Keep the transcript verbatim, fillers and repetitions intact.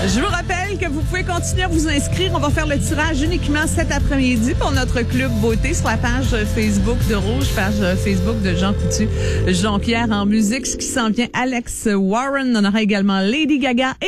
Je vous rappelle que vous pouvez continuer à vous inscrire. On va faire le tirage uniquement cet après-midi pour notre club beauté sur la page Facebook de Rouge, page Facebook de Jean Coutu, Jean-Pierre en musique. Ce qui s'en vient, Alex Warren. On aura également Lady Gaga et